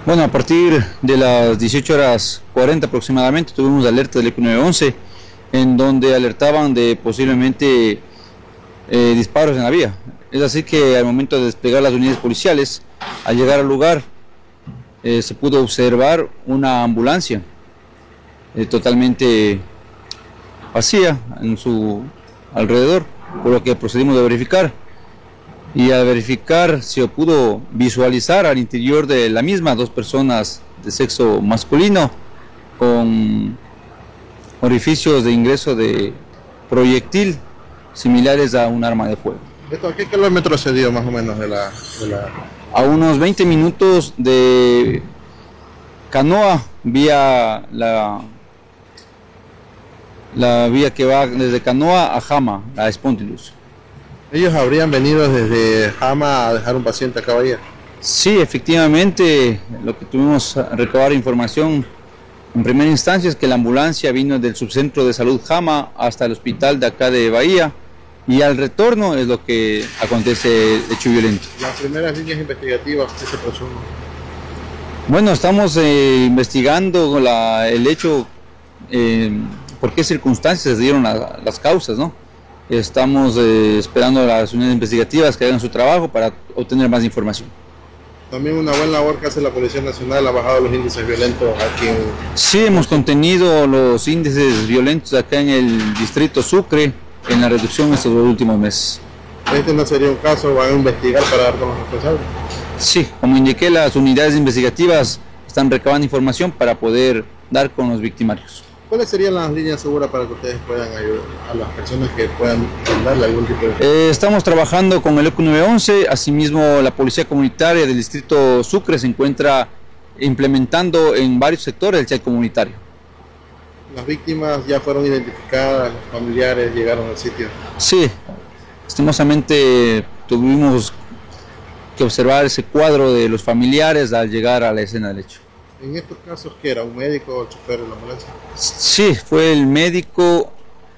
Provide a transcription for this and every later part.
Bueno, a partir de las 18:40 aproximadamente tuvimos alerta del ECU 911 en donde alertaban de posiblemente disparos en la vía. Es así que al momento de desplegar las unidades policiales, al llegar al lugar se pudo observar una ambulancia totalmente vacía en su alrededor, por lo que procedimos a verificar. Y al verificar se pudo visualizar al interior de la misma dos personas de sexo masculino con orificios de ingreso de proyectil similares a un arma de fuego. ¿Esto a qué kilómetro se dio más o menos de la... A unos 20 minutos de Canoa, vía la vía que va desde Canoa a Jama, a Espontilus. ¿Ellos habrían venido desde Jama a dejar un paciente acá Bahía? Sí, efectivamente, lo que tuvimos a recabar información en primera instancia es que la ambulancia vino del subcentro de salud Jama hasta el hospital de acá de Bahía y al retorno es lo que acontece el hecho violento. Las primeras líneas investigativas, ¿qué se presume? Bueno, estamos investigando el hecho, por qué circunstancias se dieron las causas, ¿no? Estamos esperando a las unidades investigativas que hagan su trabajo para obtener más información. También una buena labor que hace la Policía Nacional, ha bajado los índices violentos aquí en... Sí, hemos contenido los índices violentos acá en el distrito Sucre en la reducción estos últimos meses. ¿Este no sería un caso? ¿Van a investigar para dar con los responsables? Sí, como indiqué, las unidades investigativas están recabando información para poder dar con los victimarios. ¿Cuáles serían las líneas seguras para que ustedes puedan ayudar a las personas que puedan darle algún tipo de... Estamos trabajando con el ECU 911, asimismo la Policía Comunitaria del Distrito Sucre se encuentra implementando en varios sectores el chat comunitario. ¿Las víctimas ya fueron identificadas, los familiares llegaron al sitio? Sí, lastimosamente tuvimos que observar ese cuadro de los familiares al llegar a la escena del hecho. ¿En estos casos qué era? ¿Un médico o el chofer de la ambulancia? Sí, fue el médico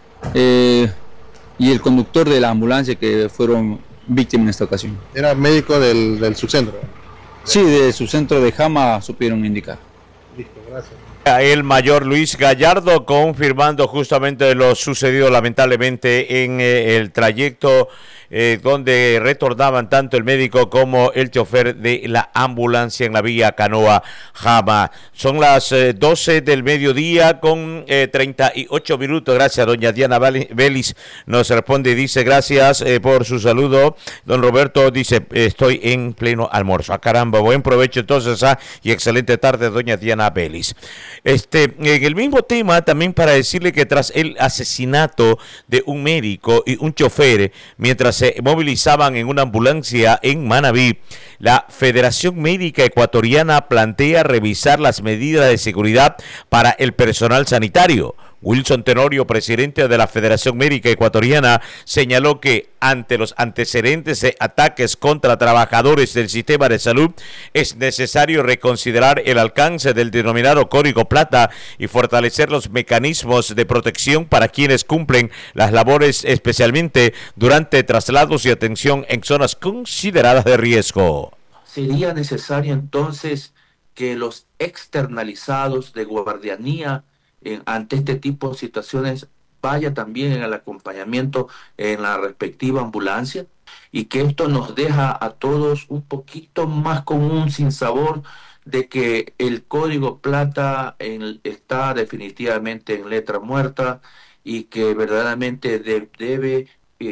y el conductor de la ambulancia que fueron víctimas en esta ocasión. ¿Era médico del subcentro? Sí, de su centro de Jama supieron indicar. Listo, gracias. El mayor Luis Gallardo confirmando justamente lo sucedido lamentablemente en el trayecto donde retornaban tanto el médico como el chofer de la ambulancia en la vía Canoa-Jama. Son las 12 del mediodía con 38 minutos. Gracias, doña Diana Vélez nos responde y dice gracias por su saludo. Don Roberto dice estoy en pleno almuerzo. Caramba, buen provecho entonces y excelente tarde, doña Diana Vélez. En el mismo tema también para decirle que tras el asesinato de un médico y un chofer mientras se movilizaban en una ambulancia en Manabí, la Federación Médica Ecuatoriana plantea revisar las medidas de seguridad para el personal sanitario. Wilson Tenorio, presidente de la Federación Médica Ecuatoriana, señaló que ante los antecedentes de ataques contra trabajadores del sistema de salud, es necesario reconsiderar el alcance del denominado Código Plata y fortalecer los mecanismos de protección para quienes cumplen las labores, especialmente durante traslados y atención en zonas consideradas de riesgo. Sería necesario entonces que los externalizados de guardianía ante este tipo de situaciones vaya también en el acompañamiento en la respectiva ambulancia y que esto nos deja a todos un poquito más con un sinsabor de que el Código Plata está definitivamente en letra muerta y que verdaderamente debe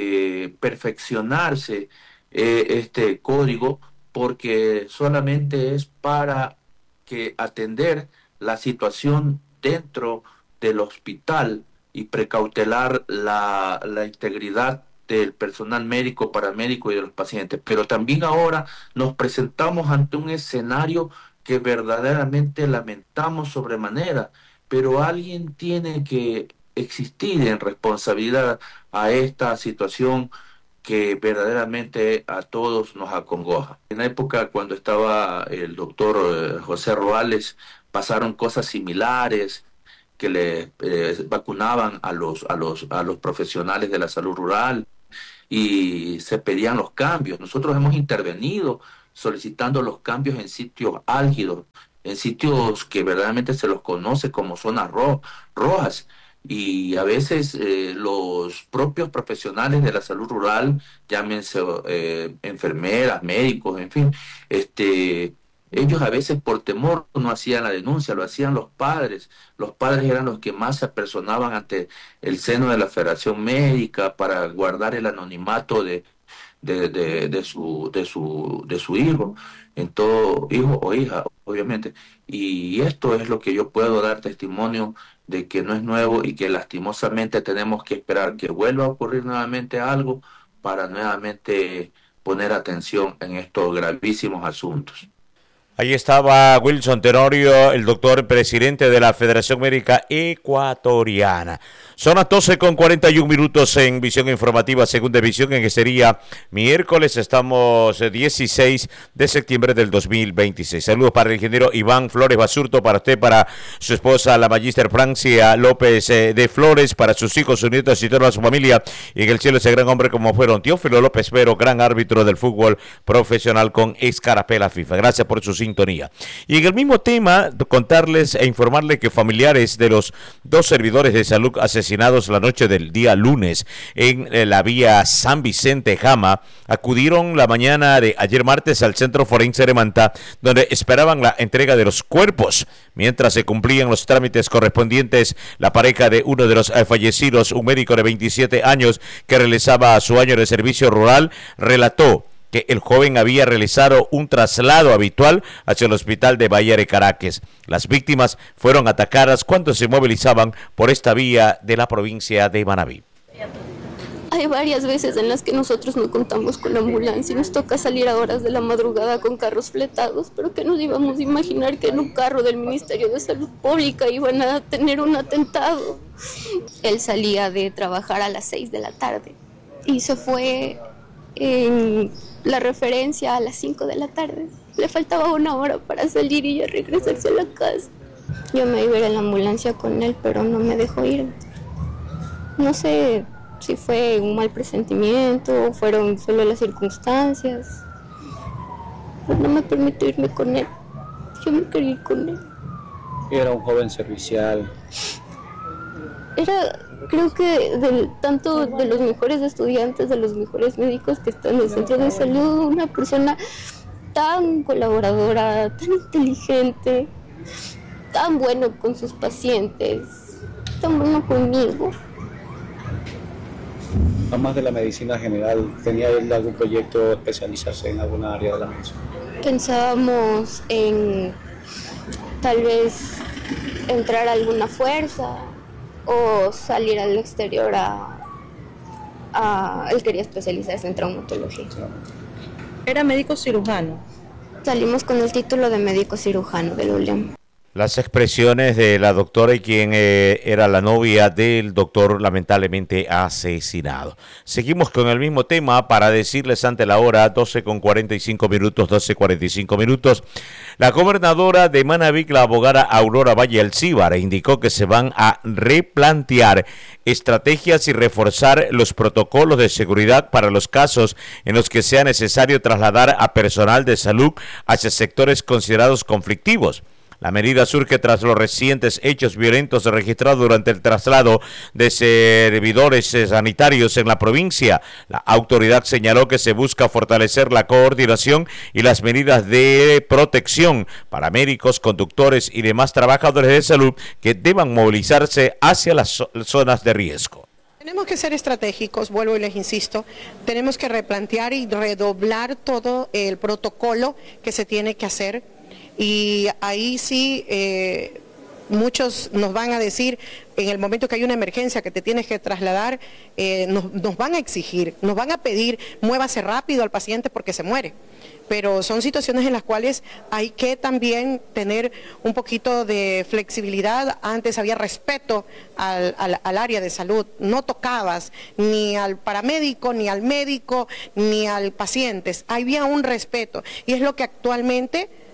perfeccionarse este código porque solamente es para que atender la situación dentro del hospital y precautelar la integridad del personal médico, paramédico y de los pacientes. Pero también ahora nos presentamos ante un escenario que verdaderamente lamentamos sobremanera, pero alguien tiene que existir en responsabilidad a esta situación que verdaderamente a todos nos acongoja. En la época cuando estaba el doctor José Roales, pasaron cosas similares que le vacunaban a los profesionales de la salud rural y se pedían los cambios. Nosotros hemos intervenido solicitando los cambios en sitios álgidos, en sitios que verdaderamente se los conoce como zonas rojas. Y a veces los propios profesionales de la salud rural, llámense enfermeras, médicos, en fin, ellos a veces por temor no hacían la denuncia, lo hacían los padres. Los padres eran los que más se apersonaban ante el seno de la Federación Médica para guardar el anonimato de su hijo, en todo hijo o hija, obviamente. Y esto es lo que yo puedo dar testimonio de que no es nuevo y que lastimosamente tenemos que esperar que vuelva a ocurrir nuevamente algo para nuevamente poner atención en estos gravísimos asuntos. Ahí estaba Wilson Tenorio, el doctor presidente de la Federación Médica Ecuatoriana. Son las 12:41 en Visión Informativa, Segunda Edición, en que sería miércoles. Estamos 16 de septiembre del 2026. Saludos para el ingeniero Iván Flores Basurto, para usted, para su esposa, la magíster Francia López de Flores, para sus hijos, sus nietos y toda su familia. Y en el cielo ese gran hombre como fueron Teófilo López Pero, gran árbitro del fútbol profesional con Escarapela FIFA. Gracias por su sintonía. Y en el mismo tema, contarles e informarles que familiares de los dos servidores de salud asesinados la noche del día lunes en la vía San Vicente Jama acudieron la mañana de ayer martes al Centro Forense de Manta, donde esperaban la entrega de los cuerpos. Mientras se cumplían los trámites correspondientes, la pareja de uno de los fallecidos, un médico de 27 años que realizaba su año de servicio rural, relató que el joven había realizado un traslado habitual hacia el hospital de Bahía de Caracas. Las víctimas fueron atacadas cuando se movilizaban por esta vía de la provincia de Manabí. Hay varias veces en las que nosotros no contamos con ambulancia y nos toca salir a horas de la madrugada con carros fletados, pero que nos íbamos a imaginar que en un carro del Ministerio de Salud Pública iban a tener un atentado. Él salía de trabajar a las 6 de la tarde y se fue en la referencia a las 5 de la tarde. Le faltaba una hora para salir y ya regresarse a la casa. Yo me iba a ir en la ambulancia con él, pero no me dejó ir. No sé si fue un mal presentimiento o fueron solo las circunstancias. Pero no me permitió irme con él. Yo me quería ir con él. Era un joven servicial. Era, creo que tanto de los mejores estudiantes, de los mejores médicos que están en el centro de salud, una persona tan colaboradora, tan inteligente, tan bueno con sus pacientes, tan bueno conmigo. Además de la medicina general, ¿tenía él algún proyecto de especializarse en alguna área de la medicina? Pensábamos en tal vez entrar a alguna fuerza o salir al exterior él quería especializarse en traumatología. ¿Era médico cirujano? Salimos con el título de médico cirujano de la ULEM. Las expresiones de la doctora y quien era la novia del doctor lamentablemente asesinado. Seguimos con el mismo tema para decirles ante la hora 12:45. La gobernadora de Manabí, la abogada Aurora Valle Alcíbar, indicó que se van a replantear estrategias y reforzar los protocolos de seguridad para los casos en los que sea necesario trasladar a personal de salud hacia sectores considerados conflictivos. La medida surge tras los recientes hechos violentos registrados durante el traslado de servidores sanitarios en la provincia. La autoridad señaló que se busca fortalecer la coordinación y las medidas de protección para médicos, conductores y demás trabajadores de salud que deban movilizarse hacia las zonas de riesgo. Tenemos que ser estratégicos, vuelvo y les insisto, tenemos que replantear y redoblar todo el protocolo que se tiene que hacer. Y ahí sí, muchos nos van a decir, en el momento que hay una emergencia que te tienes que trasladar, nos van a exigir, nos van a pedir, muévase rápido al paciente porque se muere. Pero son situaciones en las cuales hay que también tener un poquito de flexibilidad. Antes había respeto al área de salud, no tocabas ni al paramédico, ni al médico, ni al paciente, había un respeto y es lo que actualmente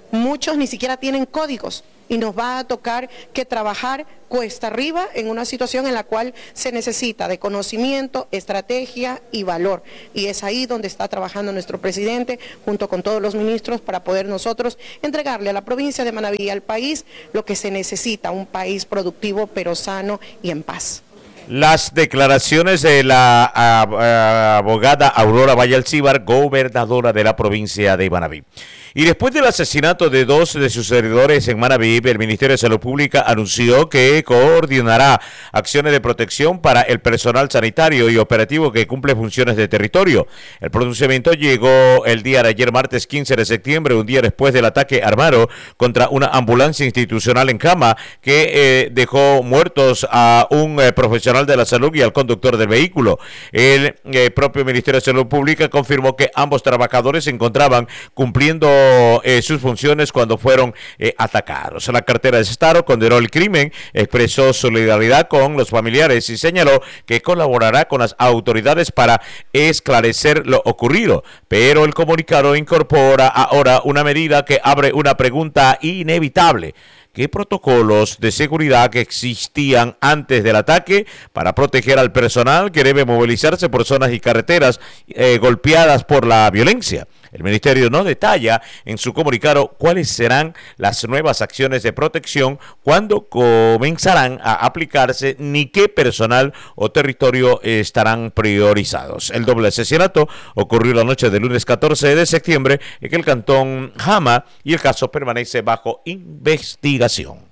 Muchos ni siquiera tienen códigos y nos va a tocar que trabajar cuesta arriba en una situación en la cual se necesita de conocimiento, estrategia y valor. Y es ahí donde está trabajando nuestro presidente junto con todos los ministros para poder nosotros entregarle a la provincia de Manabí y al país lo que se necesita, un país productivo pero sano y en paz. Las declaraciones de la abogada Aurora Valle Alcíbar, gobernadora de la provincia de Manabí. Y después del asesinato de 2 de sus servidores en Manabí, el Ministerio de Salud Pública anunció que coordinará acciones de protección para el personal sanitario y operativo que cumple funciones de territorio. El pronunciamiento llegó el día de ayer, martes 15 de septiembre, un día después del ataque armado contra una ambulancia institucional en Cama que dejó muertos a un profesional de la salud y al conductor del vehículo. El propio Ministerio de Salud Pública confirmó que ambos trabajadores se encontraban cumpliendo sus funciones cuando fueron atacados. La cartera de Estado condenó el crimen, expresó solidaridad con los familiares y señaló que colaborará con las autoridades para esclarecer lo ocurrido, pero el comunicado incorpora ahora una medida que abre una pregunta inevitable. ¿Qué protocolos de seguridad que existían antes del ataque para proteger al personal que debe movilizarse por zonas y carreteras golpeadas por la violencia? El ministerio no detalla en su comunicado cuáles serán las nuevas acciones de protección, cuándo comenzarán a aplicarse, ni qué personal o territorio estarán priorizados. El doble asesinato ocurrió la noche del lunes 14 de septiembre en el cantón Jama y el caso permanece bajo investigación.